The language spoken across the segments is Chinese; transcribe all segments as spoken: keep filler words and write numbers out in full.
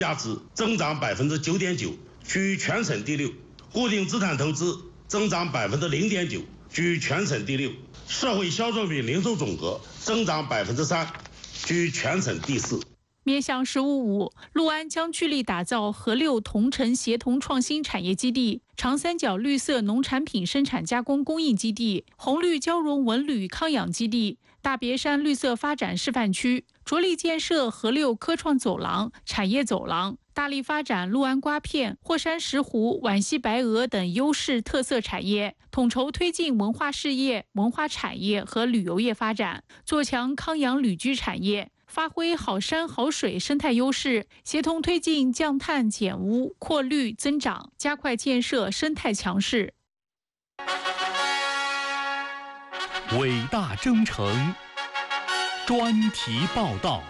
价值增长百分之九点九，居全省第六；固定资产投资增长百分之零点九，居全省第六；社会销售品零售总额增长百分之三，居全省第四。 面向“十五五”，陆安将聚力打造河六同城协同创新产业基地、长三角绿色农产品生产加工供应基地、红绿交融文旅康养基地、大别山绿色发展示范区，着力建设河六科创走廊、产业走廊，大力发展陆安瓜片、霍山石斛、皖西白鹅等优势特色产业，统筹推进文化事业、文化产业和旅游业发展，做强康养旅居产业。发挥好山好水生态优势，协同推进降碳减污、扩绿增长，加快建设生态强势。 伟大征程专题报道。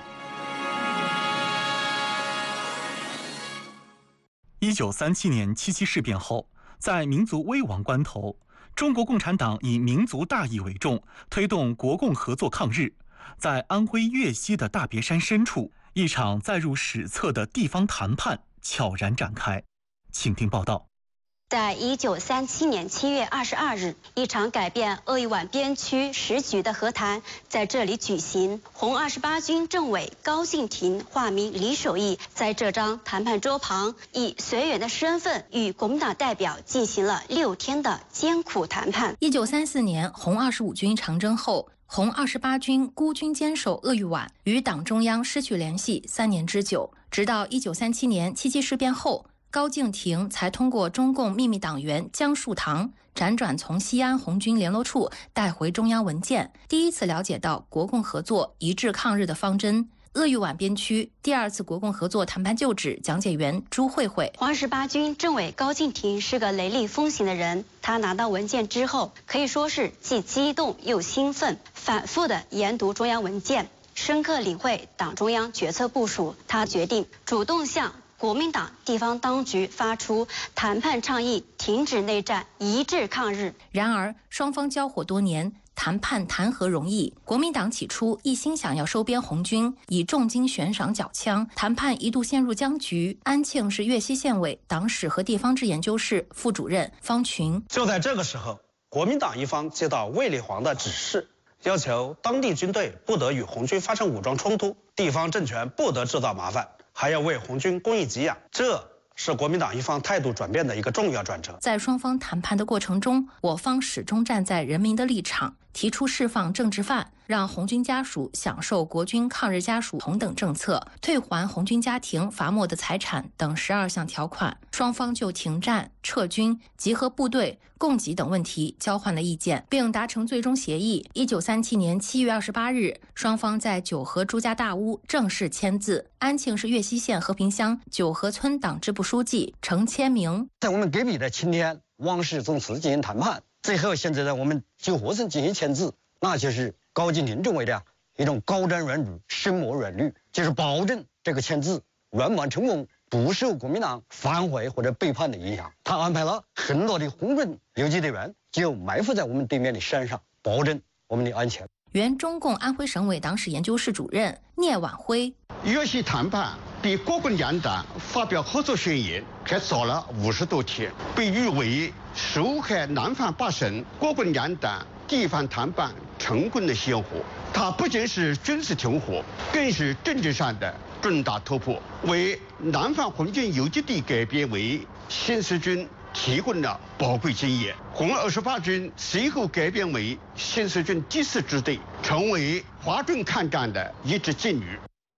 一九三七年七七事变后，在民族危亡关头，中国共产党以民族大义为重，推动国共合作抗日。在安徽粤西的大别山深处，一场载入史册的地方谈判悄然展开。请听报道。 在一九三七年七月二十二日，一场改变鄂豫皖边区时局的和谈在这里举行。红二十八军政委高敬亭（化名李守义）在这张谈判桌旁，以随员的身份与国民党代表进行了六天的艰苦谈判。 一九三四年，红二十五军长征后，红二十八军孤军坚守鄂豫皖，与党中央失去联系三年之久。直到一九三七年七七事变后，高敬亭才通过中共秘密党员江树堂辗转从西安红军联络处带回中央文件，第一次了解到国共合作一致抗日的方针。鄂豫皖边区第二次国共合作谈判就职讲解员朱慧慧： 红二十八军政委高敬亭是个雷厉风行的人，他拿到文件之后，可以说是既激动又兴奋，反复地研读中央文件，深刻领会党中央决策部署。他决定主动向国民党地方当局发出谈判倡议，停止内战，一致抗日。 然而，双方交火多年，谈判谈何容易？国民党起初一心想要收编红军，以重金悬赏缴枪，谈判一度陷入僵局。安庆市粤西县委党史和地方志研究室副主任方群： 就在这个时候，国民党一方接到卫立煌的指示，要求当地军队不得与红军发生武装冲突，地方政权不得制造麻烦，还要为红军供应给养。这是国民党一方态度转变的一个重要转折。 在双方谈判的过程中，我方始终站在人民的立场，提出释放政治犯，让红军家属享受国军抗日家属同等政策，退还红军家庭罚没的财产等十二项条款。双方就停战、撤军、集合部队、供给等问题交换了意见，并达成最终协议。一九三七年七月二十八日，双方在九河朱家大屋正式签字。安庆市粤西县和平乡九河村党支部书记程签名： 在我们隔壁的青天汪氏宗祠进行谈判，最后现在在我们九河村进行签字，那就是高敬亭政委的一种高瞻远瞩、深谋远虑，就是保证这个签字圆满成功，不受国民党反悔或者背叛的影响。他安排了很多的红军游击队员就埋伏在我们对面的山上，保证我们的安全。 原中共安徽省委党史研究室主任聂晚辉： 粤西谈判比国共两党发表合作宣言还早了五十多天，被誉为首海南方八省国共两党地方谈判成功的先河。它不仅是军事停火，更是政治上的重大突破，为南方红军游击地改编为新四军提供了宝贵经验。红二十八军随后改编为新四军第四支队，成为华中抗战的一支劲旅。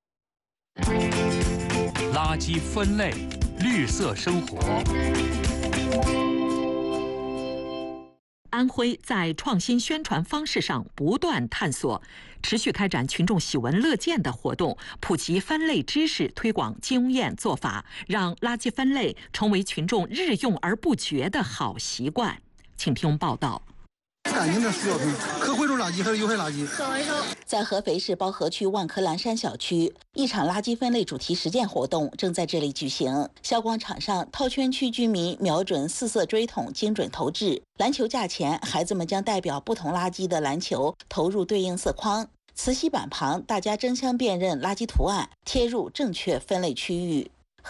垃圾分类，绿色生活。 安徽在创新宣传方式上不断探索，持续开展群众喜闻乐见的活动，普及分类知识，推广经验做法，让垃圾分类成为群众日用而不觉的好习惯。请听报道。 干净的塑料瓶，可回收垃圾还是有害垃圾？ 可回收。在合肥市包河区万科蓝山小区，一场垃圾分类主题实践活动正在这里举行。小广场上，套圈区居民瞄准四色锥桶，精准投掷。篮球架前，孩子们将代表不同垃圾的篮球投入对应色筐。磁吸板旁，大家争相辨认垃圾图案，贴入正确分类区域。